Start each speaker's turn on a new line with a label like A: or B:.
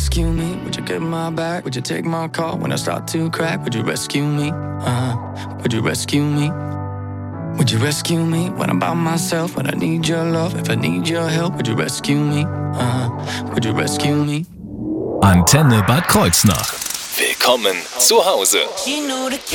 A: rescue me? Would you get my back? Would you take my call when I start to crack? Would you rescue me? Would you rescue me? Would you rescue me when I'm by myself? When I need your love, if I need your help, would you rescue me? Would you rescue me?
B: Antenne Bad Kreuznach. Willkommen zu Hause.